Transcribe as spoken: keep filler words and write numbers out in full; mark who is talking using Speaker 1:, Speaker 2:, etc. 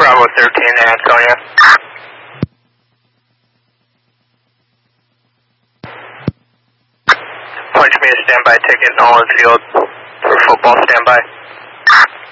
Speaker 1: Bravo thirteen, Ansonia. Punch me a standby ticket, Nolan Field for football standby.